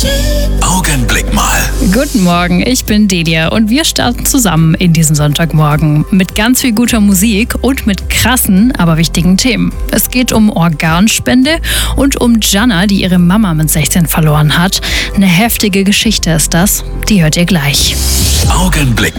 Augenblick mal. Guten Morgen, ich bin Delia und wir starten zusammen in diesen Sonntagmorgen mit ganz viel guter Musik und mit krassen, aber wichtigen Themen. Es geht um Organspende und um Gianna, die ihre Mama mit 16 verloren hat. Eine heftige Geschichte ist das, die hört ihr gleich. Augenblick